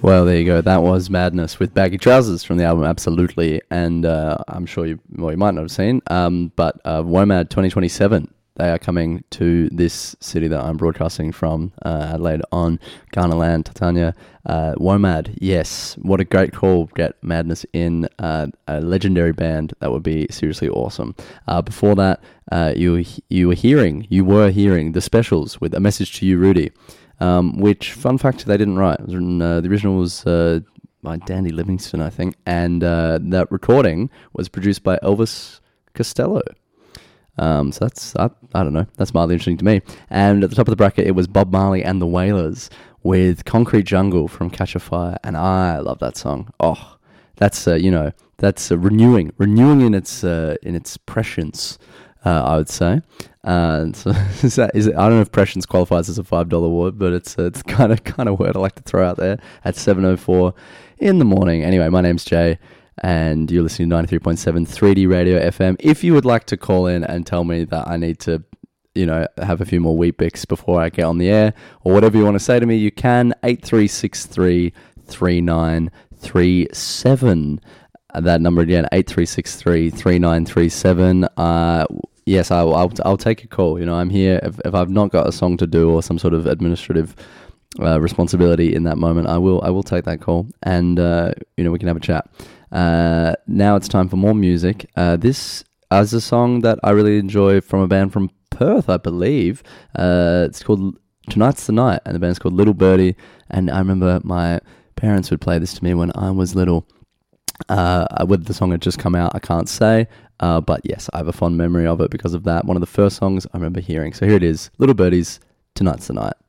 Well, there you go. That was Madness with Baggy Trousers from the album Absolutely. And I'm sure you might not have seen, but WOMAD 2027, they are coming to this city that I'm broadcasting from, Adelaide, on Ghana land, Titania. WOMAD, yes. What a great call. Get Madness in, a legendary band. That would be seriously awesome. Before that, you were hearing The Specials with A Message to You, Rudy. Which, fun fact, they didn't write. It was written, the original was by Dandy Livingston, I think, and that recording was produced by Elvis Costello. So that's, I don't know, that's mildly interesting to me. And at the top of the bracket, it was Bob Marley and the Wailers with Concrete Jungle from Catch a Fire, and I love that song. Oh, that's, that's renewing in its prescience. I would say. So I don't know if prescience qualifies as a $5 word, but it's kind of word I like to throw out there at 7:04 in the morning. Anyway, my name's Jay, and you're listening to 93.7 3D Radio FM. If you would like to call in and tell me that I need to, have a few more Weet-Bix before I get on the air, or whatever you want to say to me, you can. 8363 3937. That number again, 8363 3937. Yes, I'll take a call. I'm here. If I've not got a song to do or some sort of administrative responsibility in that moment, I will take that call, and we can have a chat. Now it's time for more music. This is a song that I really enjoy from a band from Perth, I believe. It's called Tonight's the Night, and the band's called Little Birdie. And I remember my parents would play this to me when I was little. Whether the song had just come out, I can't say. But yes, I have a fond memory of it because of that. One of the first songs I remember hearing. So here it is, Little Birdies, Tonight's the Night.